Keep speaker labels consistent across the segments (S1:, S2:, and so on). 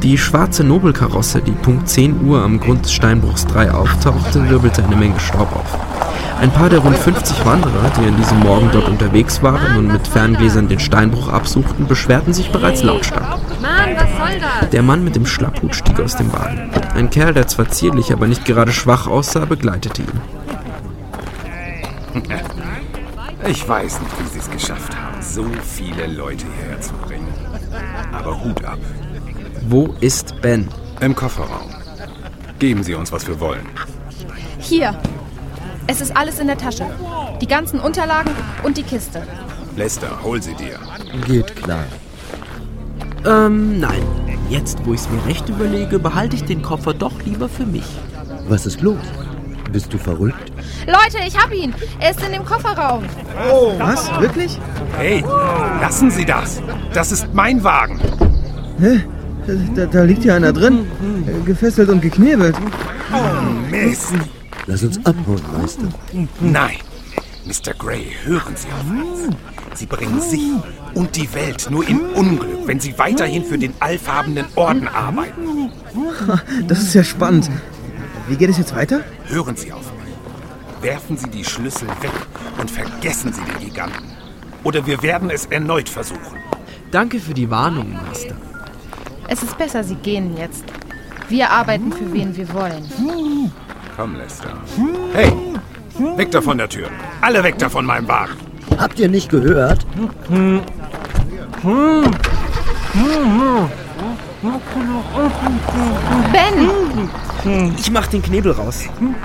S1: Die schwarze Nobelkarosse, die Punkt 10 Uhr am Grund des Steinbruchs 3 auftauchte, wirbelte eine Menge Staub auf. Ein paar der rund 50 Wanderer, die an diesem Morgen dort unterwegs waren und mit Ferngläsern den Steinbruch absuchten, beschwerten sich bereits lautstark.
S2: Mann, was soll das?
S1: Der Mann mit dem Schlapphut stieg aus dem Wagen. Ein Kerl, der zwar zierlich, aber nicht gerade schwach aussah, begleitete ihn.
S3: Ich weiß nicht, wie Sie es geschafft haben, so viele Leute hierher zu bringen. Aber Hut ab.
S1: Wo ist Ben?
S3: Im Kofferraum. Geben Sie uns, was wir wollen.
S2: Hier. Es ist alles in der Tasche. Die ganzen Unterlagen und die Kiste.
S3: Lester, hol sie dir.
S4: Geht klar.
S5: Nein. Jetzt, wo ich es mir recht überlege, behalte ich den Koffer doch lieber für mich.
S4: Was ist los? Bist du verrückt?
S2: Leute, ich hab ihn. Er ist in dem Kofferraum.
S6: Oh, was? Wirklich?
S3: Hey, lassen Sie das. Das ist mein Wagen.
S6: Hä? Da liegt ja einer drin. Gefesselt und geknebelt.
S3: Mist.
S4: Lass uns abhauen, Meister.
S3: Nein. Mr. Gray, hören Sie auf uns. Sie bringen sich und die Welt nur in Unglück, wenn Sie weiterhin für den allfarbenen Orden arbeiten.
S6: Das ist ja spannend. Wie geht es jetzt weiter?
S3: Hören Sie auf mich. Werfen Sie die Schlüssel weg und vergessen Sie den Giganten. Oder wir werden es erneut versuchen.
S5: Danke für die Warnung, Meister.
S2: Es ist besser, Sie gehen jetzt. Wir arbeiten für wen wir wollen.
S3: Komm, Lester. Hey, weg da von der Tür. Alle weg da von meinem Wagen.
S4: Habt ihr nicht gehört?
S2: Ben!
S5: Ich mach den Knebel raus.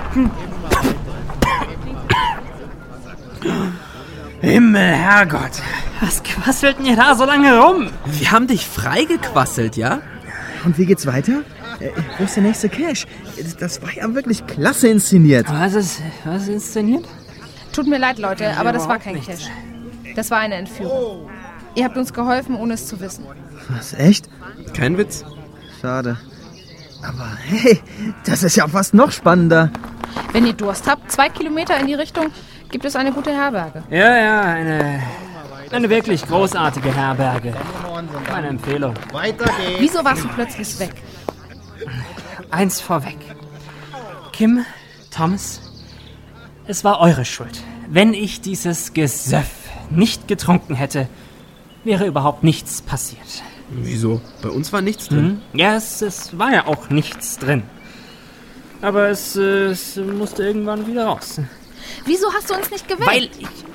S7: Himmel, Herrgott. Was quasselt denn ihr da so lange rum?
S5: Wir haben dich freigequasselt, ja?
S6: Und wie geht's weiter? Wo ist der nächste Cache? Das war ja wirklich klasse inszeniert.
S7: Was ist inszeniert?
S2: Tut mir leid, Leute, aber das war kein Cache. Das war eine Entführung. Ihr habt uns geholfen, ohne es zu wissen.
S6: Was, echt?
S1: Kein Witz.
S6: Schade. Aber hey, das ist ja fast noch spannender.
S2: Wenn ihr Durst habt, 2 Kilometer in die Richtung, gibt es eine gute Herberge.
S7: Ja, eine wirklich großartige Herberge. Meine Empfehlung.
S2: Wieso warst du plötzlich weg?
S7: Eins vorweg. Kim, Thomas, es war eure Schuld. Wenn ich dieses Gesöff nicht getrunken hätte, wäre überhaupt nichts passiert.
S1: Wieso? Bei uns war nichts drin.
S7: Ja, es war ja auch nichts drin. Aber es musste irgendwann wieder raus.
S2: Wieso hast du uns nicht geweckt?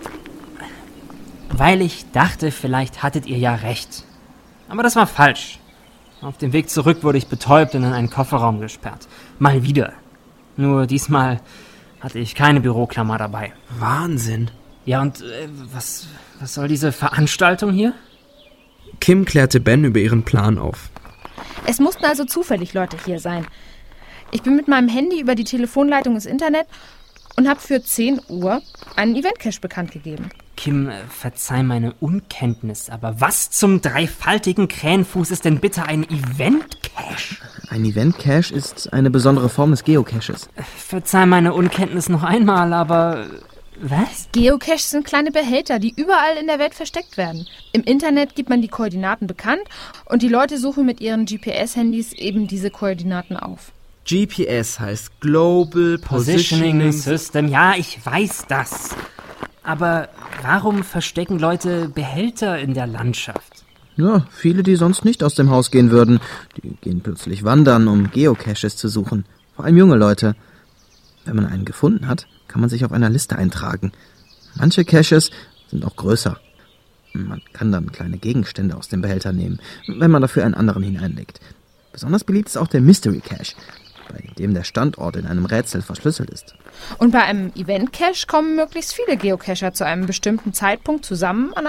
S7: Weil ich dachte, vielleicht hattet ihr ja recht. Aber das war falsch. Auf dem Weg zurück wurde ich betäubt und in einen Kofferraum gesperrt. Mal wieder. Nur diesmal hatte ich keine Büroklammer dabei.
S5: Wahnsinn.
S7: Ja, und was soll diese Veranstaltung hier?
S1: Kim klärte Ben über ihren Plan auf.
S2: Es mussten also zufällig Leute hier sein. Ich bin mit meinem Handy über die Telefonleitung ins Internet und habe für 10 Uhr einen Event-Cache bekannt gegeben.
S7: Kim, verzeih meine Unkenntnis, aber was zum dreifaltigen Krähenfuß ist denn bitte ein Event-Cache?
S6: Ein Event-Cache ist eine besondere Form des Geocaches.
S7: Verzeih meine Unkenntnis noch einmal, aber... Was?
S2: Geocaches sind kleine Behälter, die überall in der Welt versteckt werden. Im Internet gibt man die Koordinaten bekannt und die Leute suchen mit ihren GPS-Handys eben diese Koordinaten auf.
S5: GPS heißt Global Positioning
S7: System. Ja, ich weiß das. Aber warum verstecken Leute Behälter in der Landschaft?
S6: Ja, viele, die sonst nicht aus dem Haus gehen würden. Die gehen plötzlich wandern, um Geocaches zu suchen. Vor allem junge Leute. Wenn man einen gefunden hat, kann man sich auf einer Liste eintragen. Manche Caches sind auch größer. Man kann dann kleine Gegenstände aus dem Behälter nehmen, wenn man dafür einen anderen hineinlegt. Besonders beliebt ist auch der Mystery Cache, bei dem der Standort in einem Rätsel verschlüsselt ist.
S2: Und bei einem Event-Cache kommen möglichst viele Geocacher zu einem bestimmten Zeitpunkt zusammen an